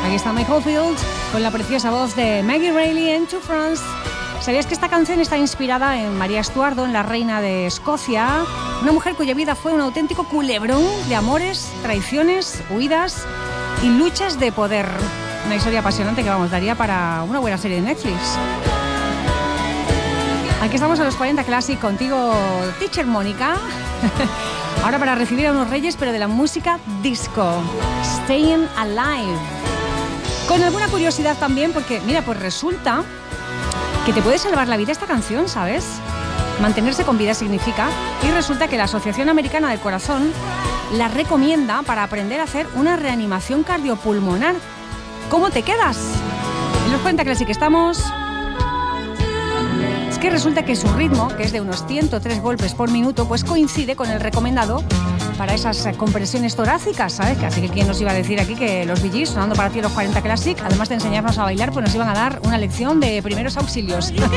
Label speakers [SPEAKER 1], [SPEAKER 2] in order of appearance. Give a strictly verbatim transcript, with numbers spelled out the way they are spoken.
[SPEAKER 1] Aquí está Mike Oldfield con la preciosa voz de Maggie Reilly en To France. ¿Sabías que esta canción está inspirada en María Estuardo, en la reina de Escocia? Una mujer cuya vida fue un auténtico culebrón de amores, traiciones, huidas y luchas de poder. Una historia apasionante que, vamos, daría para una buena serie de Netflix. Aquí estamos a los cuarenta Classic contigo, Teacher Mónica. Ahora para recibir a unos reyes, pero de la música disco. Staying Alive. Con alguna curiosidad también, porque, mira, pues resulta que te puede salvar la vida esta canción, ¿sabes? Mantenerse con vida significa. Y resulta que la Asociación Americana del Corazón la recomienda para aprender a hacer una reanimación cardiopulmonar. ¿Cómo te quedas? En los cuarenta Classic estamos. Es que resulta que su ritmo, que es de unos ciento tres golpes por minuto, pues coincide con el recomendado para esas compresiones torácicas, ¿sabes? Así que quién nos iba a decir aquí que los Bee Gees, sonando para ti los cuarenta Classic, además de enseñarnos a bailar, pues nos iban a dar una lección de primeros auxilios.